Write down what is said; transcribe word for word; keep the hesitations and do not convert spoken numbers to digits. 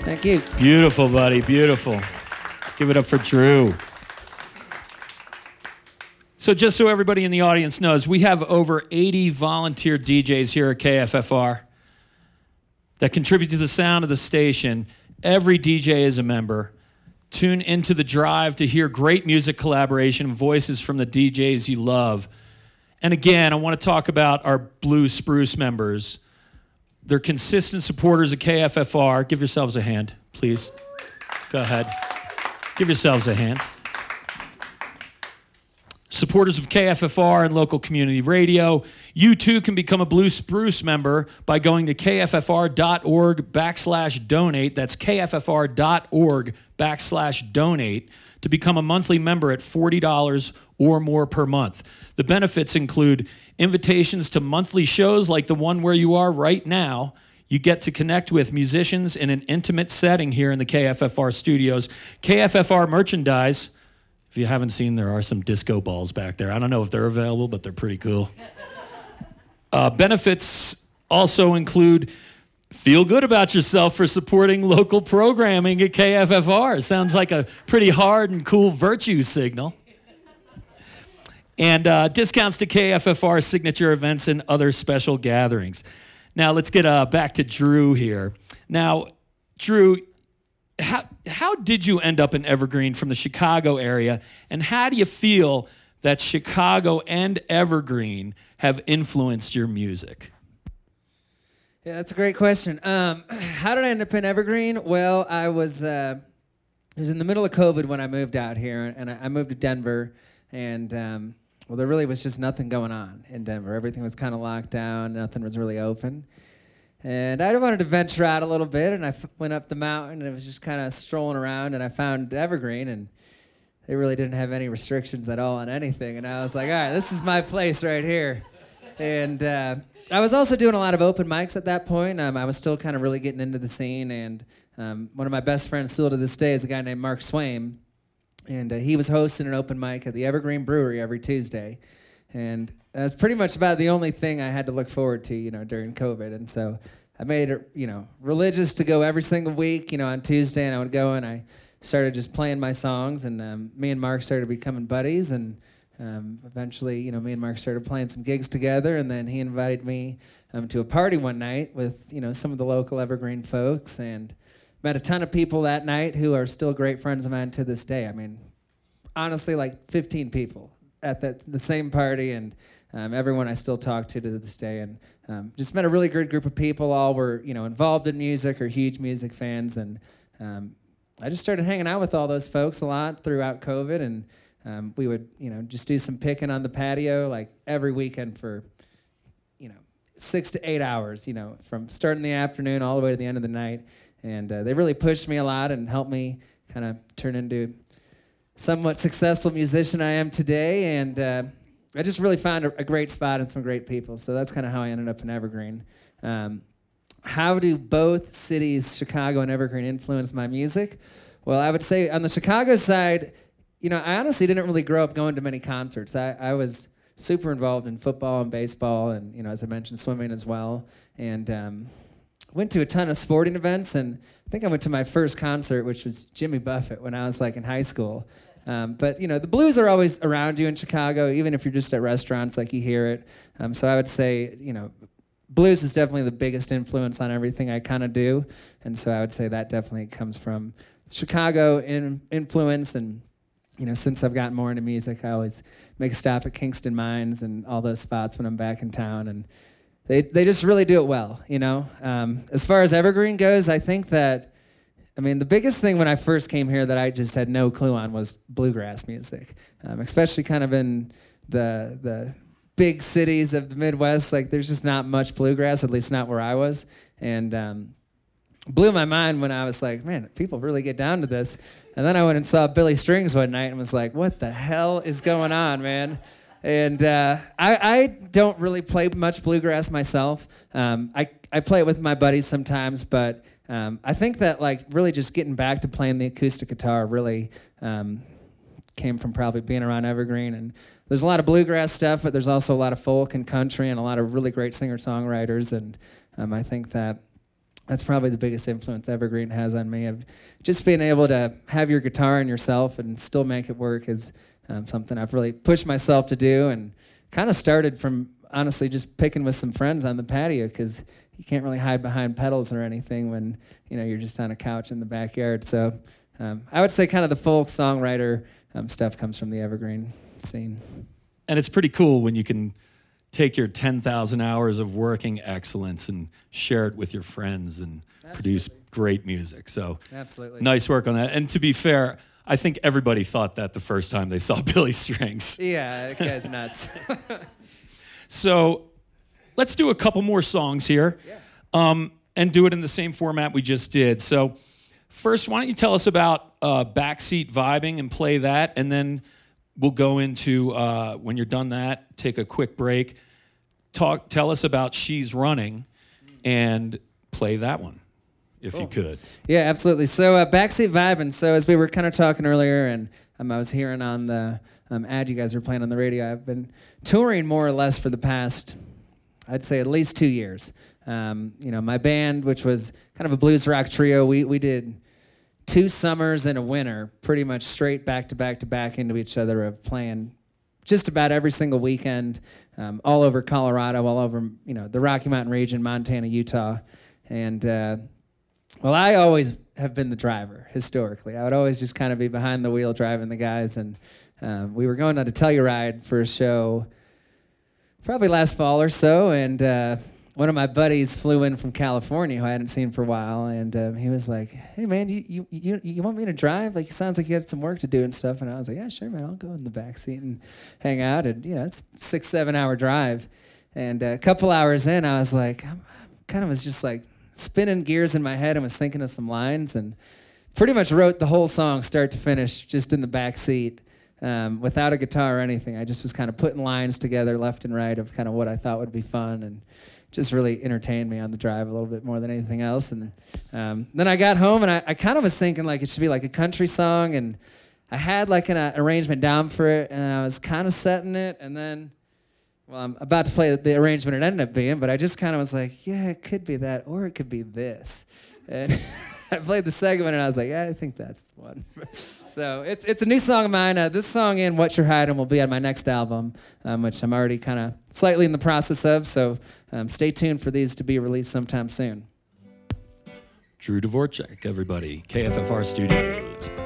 Thank you. Beautiful, buddy, beautiful. Give it up for Drew. So just so everybody in the audience knows, we have over eighty volunteer D Js here at K F F R that contribute to the sound of the station. Every D J is a member. Tune into The Drive to hear great music collaboration, voices from the D Js you love. And again, I want to talk about our Blue Spruce members. They're consistent supporters of K F F R. Give yourselves a hand, please. Go ahead. Give yourselves a hand. Supporters of K F F R and local community radio. You too can become a Blue Spruce member by going to kffr.org backslash donate. That's kffr.org backslash donate to become a monthly member at forty dollars or more per month. The benefits include invitations to monthly shows like the one where you are right now. You get to connect with musicians in an intimate setting here in the K F F R studios. K F F R merchandise. If you haven't seen, there are some disco balls back there. I don't know if they're available, but they're pretty cool. Uh, benefits also include feel good about yourself for supporting local programming at K F F R. Sounds like a pretty hard and cool virtue signal. And uh, discounts to K F F R signature events and other special gatherings. Now, let's get uh, back to Drew here. Now, Drew, How, how did you end up in Evergreen from the Chicago area, and how do you feel that Chicago and Evergreen have influenced your music? Yeah, that's a great question. Um, how did I end up in Evergreen? Well, I was uh, it was in the middle of COVID when I moved out here, and I, I moved to Denver, and um, well, there really was just nothing going on in Denver. Everything was kind of locked down. Nothing was really open. And I wanted to venture out a little bit, and I f- went up the mountain, and I was just kind of strolling around, and I found Evergreen, and they really didn't have any restrictions at all on anything. And I was like, all right, this is my place right here. And uh, I was also doing a lot of open mics at that point. Um, I was still kind of really getting into the scene, and um, one of my best friends still to this day is a guy named Mark Swaim, and uh, he was hosting an open mic at the Evergreen Brewery every Tuesday. And that's pretty much about the only thing I had to look forward to, you know, during COVID. And so I made it, you know, religious to go every single week, you know, on Tuesday, and I would go and I started just playing my songs, and um, me and Mark started becoming buddies, and um, eventually, you know, me and Mark started playing some gigs together, and then he invited me um, to a party one night with, you know, some of the local Evergreen folks, and met a ton of people that night who are still great friends of mine to this day. I mean, honestly, like fifteen people at that, the same party, and um, everyone I still talk to to this day, and um, just met a really good group of people. All were, you know, involved in music or huge music fans, and um, I just started hanging out with all those folks a lot throughout COVID, and um, we would, you know, just do some picking on the patio like every weekend for, you know, six to eight hours, you know, from starting the afternoon all the way to the end of the night, and uh, they really pushed me a lot and helped me kind of turn into somewhat successful musician I am today, and uh, I just really found a, a great spot and some great people. So that's kind of how I ended up in Evergreen. Um, how do both cities, Chicago and Evergreen, influence my music? Well, I would say on the Chicago side, you know, I honestly didn't really grow up going to many concerts. I, I was super involved in football and baseball, and, you know, as I mentioned, swimming as well, and um, went to a ton of sporting events, and I think I went to my first concert, which was Jimmy Buffett when I was like in high school. Um, but, you know, the blues are always around you in Chicago, even if you're just at restaurants, like you hear it. Um, so I would say, you know, blues is definitely the biggest influence on everything I kind of do. And so I would say that definitely comes from Chicago in influence. And, you know, since I've gotten more into music, I always make a stop at Kingston Mines and all those spots when I'm back in town. And they, they just really do it well, you know. Um, as far as Evergreen goes, I think that, I mean, the biggest thing when I first came here that I just had no clue on was bluegrass music, um, especially kind of in the the big cities of the Midwest. Like, there's just not much bluegrass, at least not where I was, and um, blew my mind when I was like, man, people really get down to this. And then I went and saw Billy Strings one night and was like, what the hell is going on, man? And uh, I, I don't really play much bluegrass myself. Um, I I play it with my buddies sometimes, but Um, I think that, like, really just getting back to playing the acoustic guitar really um, came from probably being around Evergreen. And there's a lot of bluegrass stuff, but there's also a lot of folk and country and a lot of really great singer-songwriters. And um, I think that that's probably the biggest influence Evergreen has on me. Of just being able to have your guitar and yourself and still make it work is um, something I've really pushed myself to do, and kind of started from honestly just picking with some friends on the patio, because you can't really hide behind pedals or anything when you know you're just on a couch in the backyard. So um, I would say kind of the folk songwriter um, stuff comes from the Evergreen scene. And it's pretty cool when you can take your ten thousand hours of working excellence and share it with your friends and Absolutely. Produce great music. So Absolutely. Nice work on that. And to be fair, I think everybody thought that the first time they saw Billy Strings. Yeah, that guy's nuts. So let's do a couple more songs here, yeah. um, and do it in the same format we just did. So first, why don't you tell us about uh, Backseat Vibing and play that, and then we'll go into, uh, when you're done that, take a quick break. Talk, tell us about She's Running, and play that one, if cool. you could. Yeah, absolutely. So uh, Backseat Vibing. So as we were kind of talking earlier, and um, I was hearing on the um, ad you guys were playing on the radio, I've been touring more or less for the past, I'd say at least two years. Um, you know, my band, which was kind of a blues rock trio, we we did two summers and a winter, pretty much straight back to back to back into each other, of playing just about every single weekend, um, all over Colorado, all over, you know, the Rocky Mountain region, Montana, Utah. And, uh, well, I always have been the driver, historically. I would always just kind of be behind the wheel driving the guys. And um, we were going on to Telluride for a show probably last fall or so, and uh, one of my buddies flew in from California who I hadn't seen for a while, and um, he was like, "Hey man, you, you you you want me to drive? Like, it sounds like you got some work to do and stuff." And I was like, "Yeah, sure, man. I'll go in the back seat and hang out." And you know, it's a six seven hour drive, and uh, a couple hours in, I was like, I'm, kind of was just like spinning gears in my head and was thinking of some lines, and pretty much wrote the whole song start to finish just in the back seat. Um, without a guitar or anything. I just was kind of putting lines together left and right of kind of what I thought would be fun, and just really entertained me on the drive a little bit more than anything else. And um, then I got home, and I, I kind of was thinking like it should be like a country song, and I had like an uh, arrangement down for it, and I was kind of setting it, and then, well, I'm about to play the arrangement it ended up being, but I just kind of was like, yeah, it could be that, or it could be this. And I played the segment, and I was like, yeah, I think that's the one. So it's it's a new song of mine. Uh, this song in What You're Hiding will be on my next album, um, which I'm already kind of slightly in the process of. So um, stay tuned for these to be released sometime soon. Drew Dvorak, everybody, K F F R Studios.